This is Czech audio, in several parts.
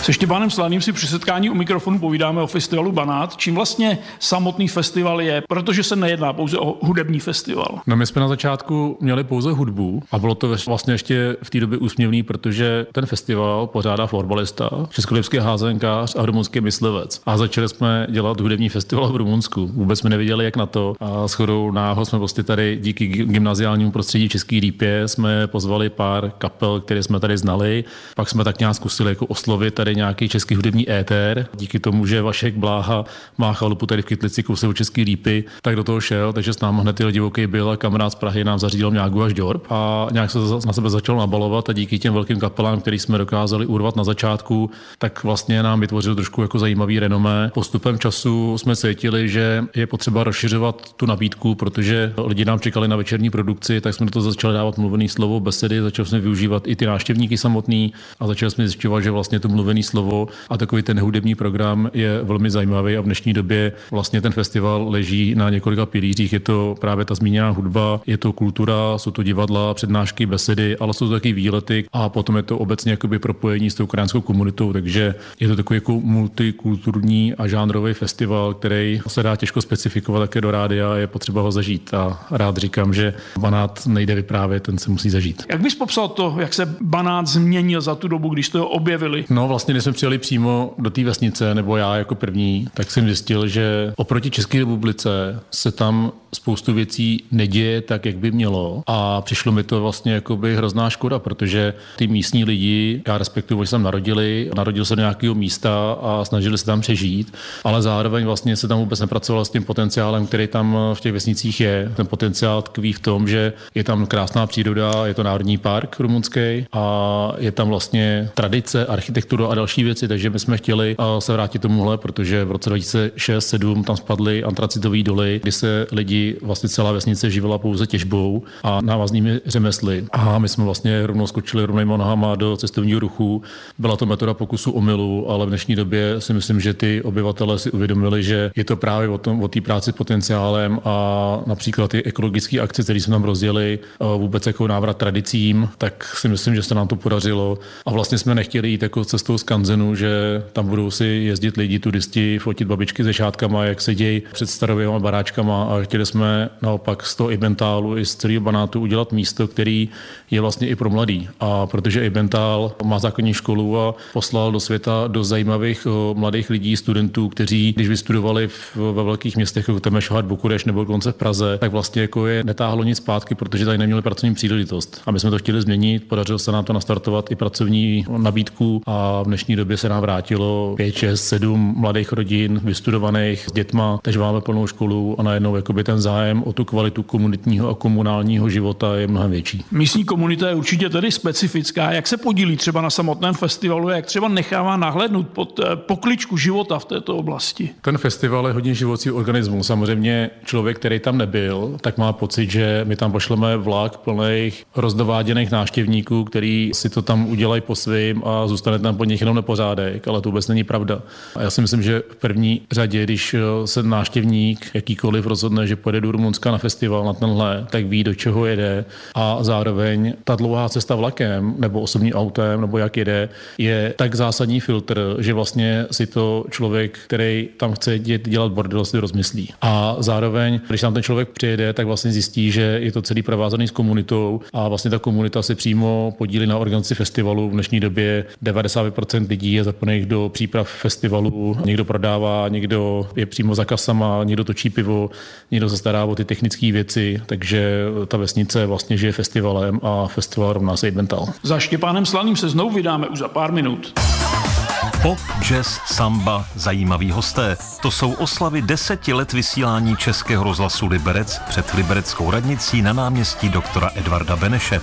Se Štěpánem Slaným si při setkání u mikrofonu povídáme o festivalu Banát. Čím vlastně samotný festival je, protože se nejedná pouze o hudební festival. No my jsme na začátku měli pouze hudbu a bylo to vlastně ještě v té době úsměvný, protože ten festival pořádá fotbalista, českolipský házenkář a rumunský myslivec. A začali jsme dělat hudební festival v Rumunsku. Vůbec jsme nevěděli, jak na to. A shodou náhod jsme prostě tady díky gymnaziálnímu prostředí České Lípě jsme pozvali pár kapel, které jsme tady znali. Pak jsme tak nějak zkusili jako oslovit tady nějaký český hudební éter. Díky tomu, že Vašek Bláha má chalupu tady v Kytlici kousek od České Lípy, tak do toho šel, takže s námi hned divoký byl a kamarád z Prahy nám zařídil Mňágu až Dorp a nějak se na sebe začal nabalovat a díky těm velkým kapelám, který jsme dokázali urvat na začátku, tak vlastně nám vytvořil trošku jako zajímavý renomé. Postupem času jsme cítili, že je potřeba rozšiřovat tu nabídku, protože lidi nám čekali na večerní produkci, tak jsme do toho začali dávat mluvený slovo, besedy, začali jsme využívat i ty návštěvníky samotný a začali jsme zjišťovat, že vlastně to mluvený slovo a takový ten hudební program je velmi zajímavý a v dnešní době vlastně ten festival leží na několika pilířích. Je to právě ta zmíněná hudba, je to kultura, jsou to divadla, přednášky, besedy, ale jsou to taky výlety a potom je to obecně jakoby propojení s tou ukrajinskou komunitou, takže je to takový jako multikulturní a žánrový festival, který se dá těžko specifikovat také do rádia, je potřeba ho zažít a rád říkám, že Banát nejde vyprávět, ten se musí zažít. Jak bys popsal to, jak se Banát změnil za tu dobu, když to objevili? No vlastně, když jsme přijeli přímo do té vesnice, nebo já jako první, tak jsem zjistil, že oproti České republice se tam spoustu věcí neděje tak, jak by mělo a přišlo mi to vlastně jakoby hrozná škoda, protože ty místní lidi, já respektuju, že se tam narodil se do nějakého místa a snažili se tam přežít, ale zároveň vlastně se tam vůbec nepracovalo s tím potenciálem, který tam v těch vesnicích je. Ten potenciál tkví v tom, že je tam krásná příroda, je to národní park rumunský a je tam vlastně tradice, architektura a další věci, takže my jsme chtěli se vrátit tomuhle, protože v roce 2006-2007 tam spadly antracitové doly, kdy se lidi, vlastně celá vesnice živila pouze těžbou a návaznými řemesly. A my jsme vlastně rovnou skočili rovnýma nohama do cestovního ruchu. Byla to metoda pokusu omylu, ale v dnešní době si myslím, že ty obyvatelé si uvědomili, že je to právě o té práci s potenciálem a například ty ekologické akce, které jsme tam rozjeli, vůbec jako návrat tradicím, tak si myslím, že se nám to podařilo. A vlastně jsme nechtěli jít jako cestou skanzenu, že tam budou si jezdit lidi, turisti, fotit babičky se šátkama, jak sedějí před starověma baráčkama a chtěli jsme naopak z toho Ibentálu i z celého Banátu udělat místo, který je vlastně i pro mladý. A protože Ibentál má základní školu a poslal do světa do zajímavých mladých lidí, studentů, kteří, když vystudovali ve velkých městech jako Temešvár, Bukurešť nebo dokonce v Praze, tak vlastně jako je netáhlo nic zpátky, protože tady neměli pracovní příležitost. A my jsme to chtěli změnit, podařilo se nám to nastartovat i pracovní nabídku a v dnešní době se nám vrátilo 5, 6, 7 mladých rodin, vystudovaných s dětma, takže máme plnou školu a najednou jakoby ten zájem o tu kvalitu komunitního a komunálního života je mnohem větší. Místní komunita je určitě tedy specifická. Jak se podílí třeba na samotném festivalu, jak třeba nechává nahlédnout pod pokličku života v této oblasti? Ten festival je hodně živoucí organismus. Samozřejmě člověk, který tam nebyl, tak má pocit, že my tam pošleme vlak plných rozdováděných návštěvníků, který si to tam udělají po svým a zůstane tam po nich jenom nepořádek, ale to vůbec není pravda. A já si myslím, že v první řadě, když se návštěvník jakýkoliv rozhodne, že pojede do Rumunska na festival na tenhle, tak ví, do čeho jede a zároveň ta dlouhá cesta vlakem nebo osobním autem nebo jak jede, je tak zásadní filtr, že vlastně si to člověk, který tam chce dělat bordel, si rozmyslí. A zároveň, když tam ten člověk přijede, tak vlastně zjistí, že je to celý provázaný s komunitou a vlastně ta komunita se přímo podílí na organizaci festivalu. V dnešní době 90% lidí je zapojených do příprav festivalu. Někdo prodává, někdo je přímo za kasama, někdo točí pivo, někdo se stará o ty technické věci, takže ta vesnice vlastně žije festivalem a festival rovná se Ibental. Za Štěpánem Slaným se znovu vydáme už za pár minut. Pop, jazz, samba, zajímaví hosté. To jsou oslavy 10 let vysílání Českého rozhlasu Liberec před libereckou radnicí na náměstí doktora Edvarda Beneše.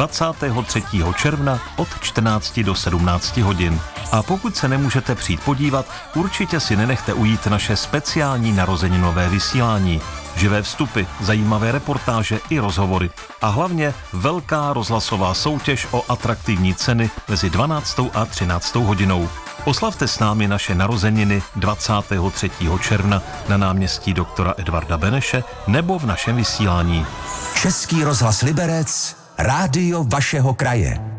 23. června od 14 do 17 hodin. A pokud se nemůžete přijít podívat, určitě si nenechte ujít naše speciální narozeninové vysílání. Živé vstupy, zajímavé reportáže i rozhovory. A hlavně velká rozhlasová soutěž o atraktivní ceny mezi 12. a 13. hodinou. Oslavte s námi naše narozeniny 23. června na náměstí doktora Edvarda Beneše nebo v našem vysílání. Český rozhlas Liberec, rádio vašeho kraje.